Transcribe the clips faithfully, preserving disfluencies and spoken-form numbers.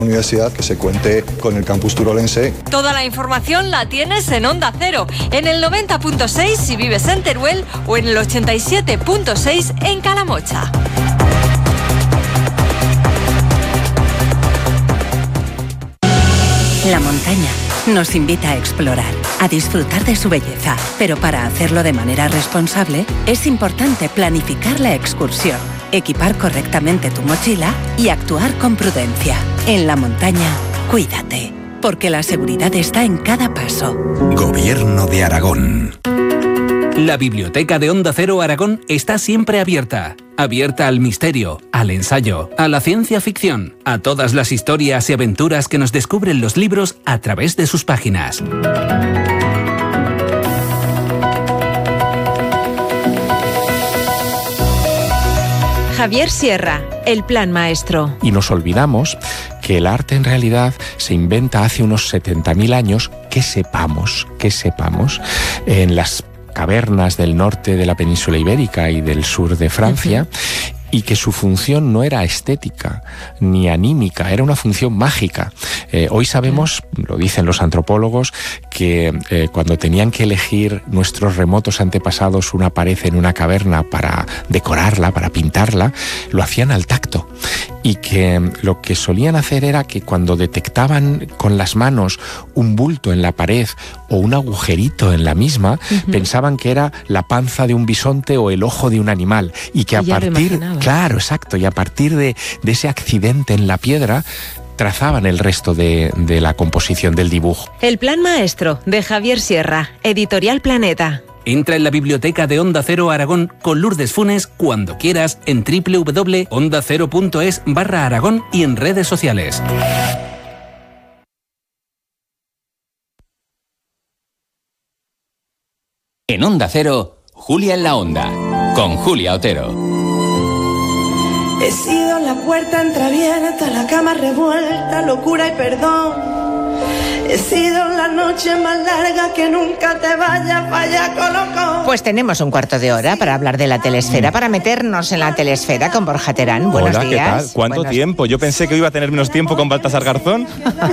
Universidad, que se cuente con el campus turolense. Toda la información la tienes en Onda Cero, en el noventa punto seis si vives en Teruel o en el ochenta y siete punto seis en Calamocha. La montaña nos invita a explorar, a disfrutar de su belleza, pero para hacerlo de manera responsable es importante planificar la excursión, equipar correctamente tu mochila y actuar con prudencia. En la montaña, cuídate, porque la seguridad está en cada paso. Gobierno de Aragón. La biblioteca de Onda Cero Aragón está siempre abierta. Abierta al misterio, al ensayo, a la ciencia ficción, a todas las historias y aventuras que nos descubren los libros a través de sus páginas. Javier Sierra, el Plan Maestro. Y nos olvidamos que el arte en realidad se inventa hace unos setenta mil años, que sepamos, que sepamos, en las cavernas del norte de la península ibérica y del sur de Francia, uh-huh. y que su función no era estética ni anímica, era una función mágica. Eh, hoy sabemos, lo dicen los antropólogos, que eh, cuando tenían que elegir nuestros remotos antepasados una pared en una caverna para decorarla, para pintarla, lo hacían al tacto. Y que lo que solían hacer era que cuando detectaban con las manos un bulto en la pared o un agujerito en la misma, uh-huh. pensaban que era la panza de un bisonte o el ojo de un animal. Y que a ya partir... Claro, exacto. Y a partir de, de ese accidente en la piedra, trazaban el resto de, de la composición del dibujo. El Plan Maestro, de Javier Sierra, Editorial Planeta. Entra en la biblioteca de Onda Cero Aragón con Lourdes Funes cuando quieras en doble u doble u doble u punto onda cero punto es barra Aragón y en redes sociales. En Onda Cero, Julia en la Onda, con Julia Otero. He sido la puerta entreabierta, la cama revuelta, locura y perdón. He sido la noche más larga, que nunca te vaya, vaya colocón. Pues tenemos un cuarto de hora para hablar de la telesfera, para meternos en la telesfera con Borja Terán. Buenos Hola, días. ¿qué tal? ¿Cuánto Buenos... tiempo? Yo pensé que iba a tener menos tiempo con Baltasar Garzón.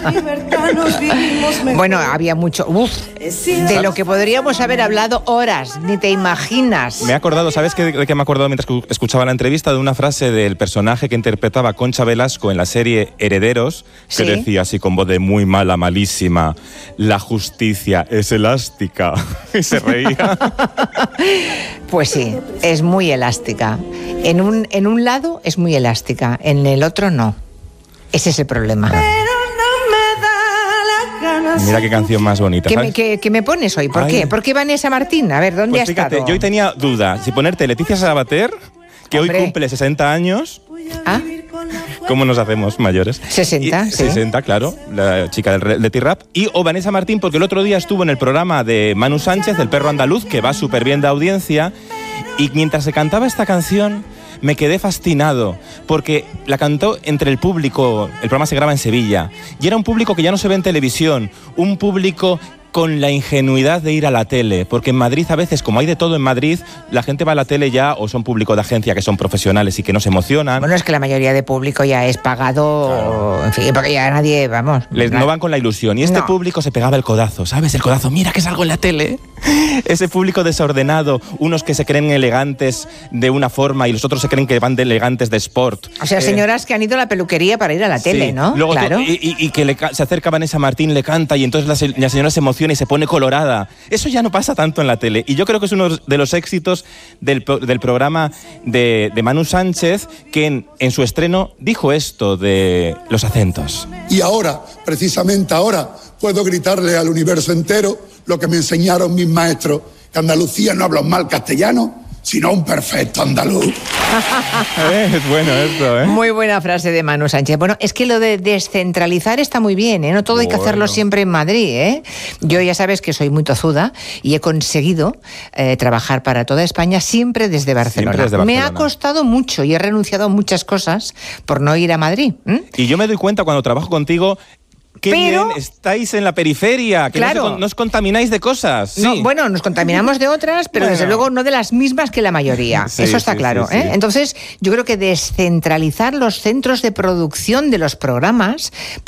Bueno, había mucho. Uf, de lo que podríamos haber hablado horas, ni te imaginas. Me he acordado, ¿sabes qué, de qué me he acordado mientras escuchaba la entrevista? De una frase del personaje que interpretaba Concha Velasco en la serie Herederos, que ¿sí? decía así con voz de muy mala, malísima: la justicia es elástica. Y se reía. Pues sí, es muy elástica. En un, en un lado es muy elástica, en el otro no. Ese es el problema. Mira qué canción más bonita. ¿Qué me, qué, qué me pones hoy? ¿Por Ay. qué? ¿Por qué Vanessa Martín? A ver, ¿dónde pues ha fíjate, estado? Yo hoy tenía duda si ponerte Leticia Sabater, que Hombre. hoy cumple sesenta años. ¿Ah? ¿Cómo nos hacemos mayores? sesenta, y, sí. sesenta, claro, la chica del Leti Rap. Y o Vanessa Martín, porque el otro día estuvo en el programa de Manu Sánchez, El Perro Andaluz, que va súper bien de audiencia. Y mientras se cantaba esta canción, me quedé fascinado, porque la cantó entre el público. El programa se graba en Sevilla, y era un público que ya no se ve en televisión, un público con la ingenuidad de ir a la tele, porque en Madrid a veces, como hay de todo en Madrid, la gente va a la tele ya o son público de agencia, que son profesionales y que no se emocionan. Bueno, es que la mayoría de público ya es pagado, claro. En fin, porque ya nadie, vamos... Les, no van con la ilusión, y este no. público se pegaba el codazo, ¿sabes? El codazo, mira que salgo en la tele. Ese público desordenado, unos que se creen elegantes de una forma y los otros se creen que van de elegantes de sport. O sea, eh, señoras que han ido a la peluquería para ir a la tele, sí. ¿no? Luego claro. tú, y, y que le, se acerca Vanessa Martín, le canta, y entonces la, la señora se emociona y se pone colorada. Eso ya no pasa tanto en la tele, y yo creo que es uno de los éxitos del, del programa de, de Manu Sánchez, que en, en su estreno dijo esto de los acentos. Y ahora, precisamente ahora, puedo gritarle al universo entero lo que me enseñaron mis maestros, que Andalucía no habla mal castellano, sino un perfecto andaluz. Es bueno esto, ¿eh? Muy buena frase de Manu Sánchez. Bueno, es que lo de descentralizar está muy bien, ¿eh? No todo bueno. hay que hacerlo siempre en Madrid, ¿eh? Yo ya sabes que soy muy tozuda y he conseguido eh, trabajar para toda España siempre desde Barcelona. Siempre desde Barcelona. Me ha costado mucho y he renunciado a muchas cosas por no ir a Madrid. ¿Mm? Y yo me doy cuenta cuando trabajo contigo... Qué pero, bien, estáis en la periferia, que claro, no, se, no os contamináis de cosas. Sí. No, bueno, nos contaminamos de otras, pero bueno. desde luego no de las mismas que la mayoría. Sí, Eso está sí, claro. sí, sí. ¿eh? Entonces, yo creo que descentralizar los centros de producción de los programas